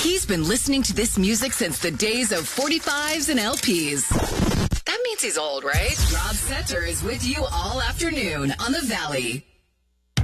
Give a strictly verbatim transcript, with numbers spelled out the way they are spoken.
He's been listening to this music since the days of forty-fives and L Ps. That means he's old, right? Rob Setter is with you all afternoon on The Valley.